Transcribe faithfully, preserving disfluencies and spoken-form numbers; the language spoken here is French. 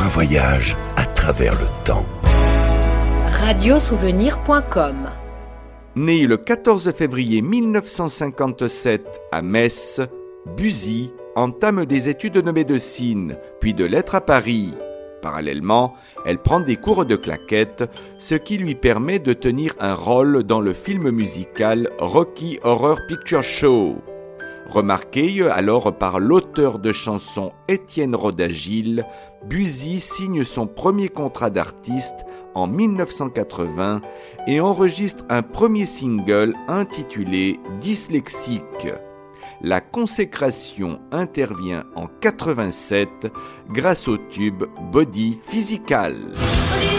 voyage à travers le temps. radiosouvenir point com. Né le quatorze février mille neuf cent cinquante-sept à Metz, Buzy entame des études de médecine, puis de lettres à Paris. Parallèlement, elle prend des cours de claquettes, ce qui lui permet de tenir un rôle dans le film musical Rocky Horror Picture Show. Remarquée alors par l'auteur de chansons Étienne Roda-Gil, Buzy signe son premier contrat d'artiste en mille neuf cent quatre-vingts et enregistre un premier single intitulé Dyslexique. La consécration intervient en quatre-vingt-sept grâce au tube Body Physical.